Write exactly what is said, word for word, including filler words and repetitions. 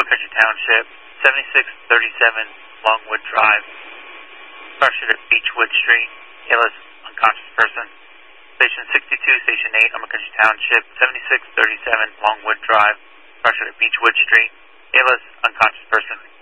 McCutcheon Township, seventy-six thirty-seven Longwood Drive. Car should at Beechwood Street. A L S unconscious person. Station sixty-two, Station eight on McCutcheon Township, seventy-six thirty-seven Longwood Drive. Car should at Beechwood Street. A L S unconscious person.